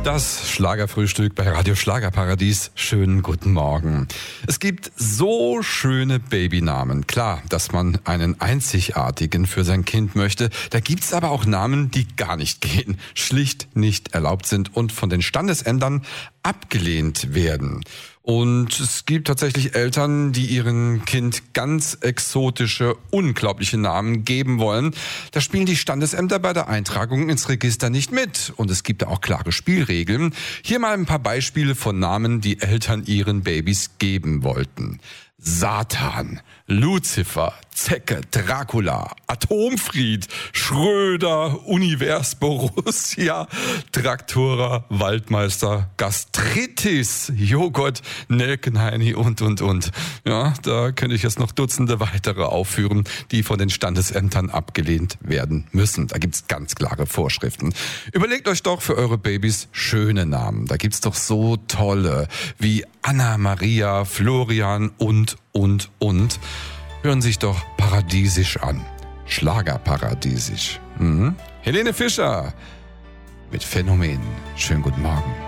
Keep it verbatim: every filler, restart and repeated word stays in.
Das Schlagerfrühstück bei Radio Schlagerparadies. Schönen guten Morgen. Es gibt so schöne Babynamen. Klar, dass man einen einzigartigen für sein Kind möchte. Da gibt's aber auch Namen, die gar nicht gehen, schlicht nicht erlaubt sind und von den Standesämtern abgelehnt werden. Und es gibt tatsächlich Eltern, die ihrem Kind ganz exotische, unglaubliche Namen geben wollen. Da spielen die Standesämter bei der Eintragung ins Register nicht mit. Und es gibt da auch klare Spielregeln. Hier mal ein paar Beispiele von Namen, die Eltern ihren Babys geben wollten. Satan, Lucifer, Zecke, Dracula, Atomfried, Schröder, Univers, Borussia, Traktorer, Waldmeister, Gastritis, Joghurt, Nelkenheini und, und, und. Ja, da könnte ich jetzt noch Dutzende weitere aufführen, die von den Standesämtern abgelehnt werden müssen. Da gibt's ganz klare Vorschriften. Überlegt euch doch für eure Babys schöne Namen. Da gibt's doch so tolle wie Anna, Maria, Florian und, und, und. Hören sich doch paradiesisch an. Schlagerparadiesisch. Mhm. Helene Fischer mit Phänomen. Schönen guten Morgen.